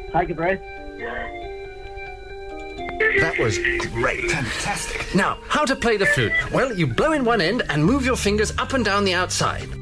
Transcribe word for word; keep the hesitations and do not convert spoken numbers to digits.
Take a breath. That was great. Fantastic. Now, how to play the flute? Well, you blow in one end and move your fingers up and down the outside.